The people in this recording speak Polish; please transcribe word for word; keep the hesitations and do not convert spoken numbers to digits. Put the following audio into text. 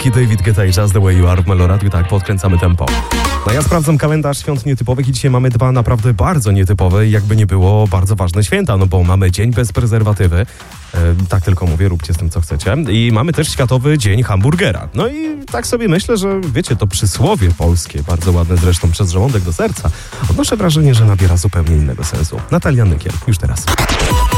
Polski, David Guetta i Just the Way You Are w Meloradiu. Tak, podkręcamy tempo. No ja sprawdzam kalendarz świąt nietypowych i dzisiaj mamy dwa naprawdę bardzo nietypowe i jakby nie było bardzo ważne święta, no bo mamy Dzień bez prezerwatywy. E, tak tylko mówię, róbcie z tym co chcecie. I mamy też Światowy Dzień Hamburgera. No i tak sobie myślę, że wiecie, to przysłowie polskie, bardzo ładne zresztą, przez żołądek do serca, odnoszę wrażenie, że nabiera zupełnie innego sensu. Natalia Nykiel, już teraz.